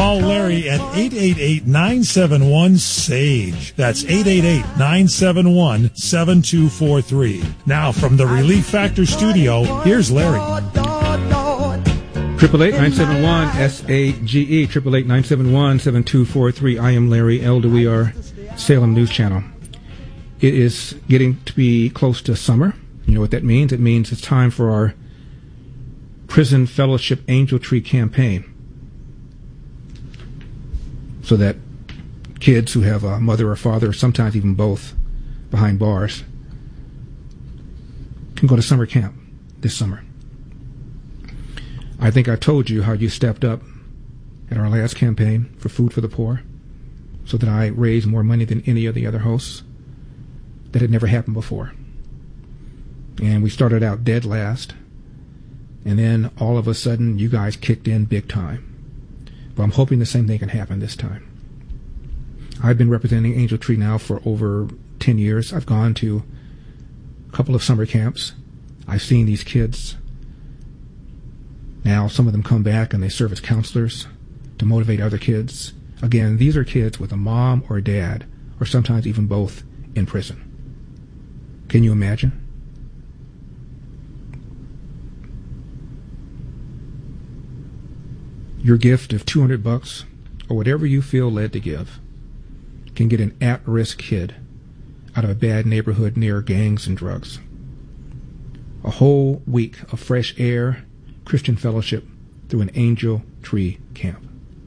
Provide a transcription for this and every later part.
Call Larry at 888-971-SAGE. That's 888-971-7243. Now from the Relief Factor studio, here's Larry. 888-971-SAGE, 888-971-7243. I am Larry Elder. We are Salem News Channel. It is getting to be close to summer. You know what that means? It means it's time for our Prison Fellowship Angel Tree campaign, so that kids who have a mother or father, or sometimes even both, behind bars can go to summer camp this summer. I think I told you how you stepped up at our last campaign for Food for the Poor, so that I raised more money than any of the other hosts. That had never happened before. And we started out dead last, and then all of a sudden you guys kicked in big time. But I'm hoping the same thing can happen this time. I've been representing Angel Tree now for over 10 years. I've gone to a couple of summer camps. I've seen these kids. Now some of them come back and they serve as counselors to motivate other kids. Again, these are kids with a mom or a dad, or sometimes even both, in prison. Can you imagine? Your gift of $200 or whatever you feel led to give can get an at-risk kid out of a bad neighborhood near gangs and drugs. A whole week of fresh air, Christian fellowship through an Angel Tree camp.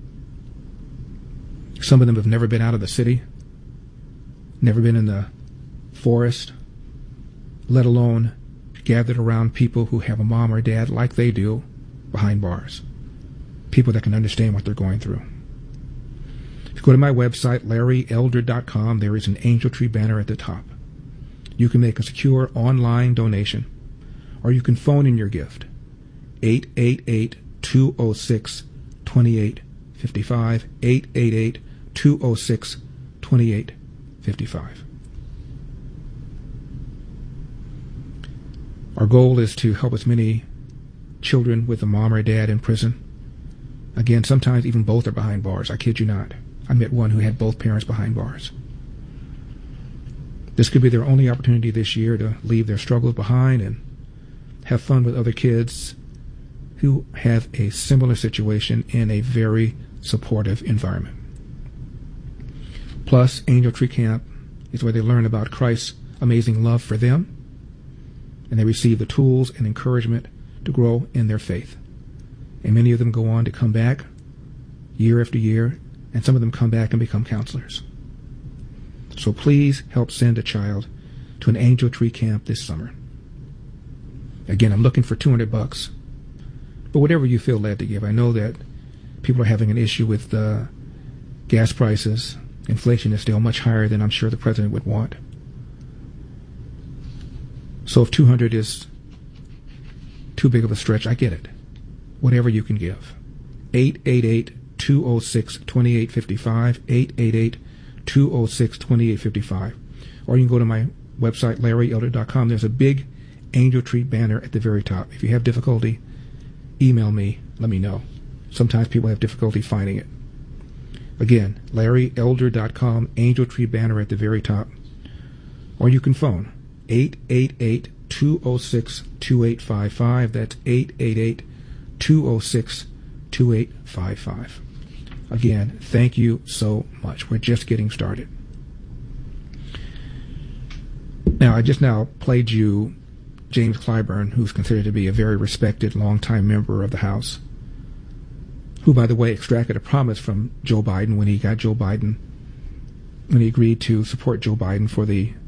Some of them have never been out of the city, never been in the forest, let alone gathered around people who have a mom or dad like they do behind bars. People that can understand what they're going through. If you go to my website, LarryElder.com, there is an Angel Tree banner at the top. You can make a secure online donation, or you can phone in your gift, 888-206-2855, 888-206-2855. Our goal is to help as many children with a mom or dad in prison. Again, sometimes even both are behind bars. I kid you not. I met one who had both parents behind bars. This could be their only opportunity this year to leave their struggles behind and have fun with other kids who have a similar situation in a very supportive environment. Plus, Angel Tree Camp is where they learn about Christ's amazing love for them, and they receive the tools and encouragement to grow in their faith. And many of them go on to come back year after year, and some of them come back and become counselors. So please help send a child to an Angel Tree camp this summer. Again, I'm looking for $200, but whatever you feel led to give. I know that people are having an issue with gas prices. Inflation is still much higher than I'm sure the president would want. So if 200 is too big of a stretch, I get it. Whatever you can give. 888-206-2855, 888-206-2855. Or you can go to my website, LarryElder.com. There's a big Angel Tree banner at the very top. If you have difficulty, email me. Let me know. Sometimes people have difficulty finding it. Again, LarryElder.com, Angel Tree banner at the very top. Or you can phone 888-206-2855. That's 888-206-2855. Again, thank you so much. We're just getting started. Now, I just now played you James Clyburn, who's considered to be a very respected, longtime member of the House, who, by the way, extracted a promise from Joe Biden when he agreed to support Joe Biden for the